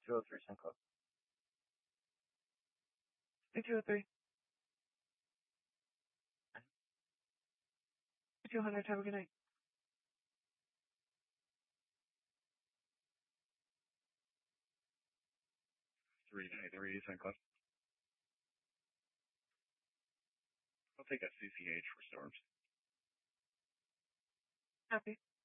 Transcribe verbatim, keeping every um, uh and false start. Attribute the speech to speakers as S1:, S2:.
S1: two oh three, Sun Club. two oh three. two hundred, have a good night. three ninety-three, Sun Club. I'll take a C C H for storms. Copy.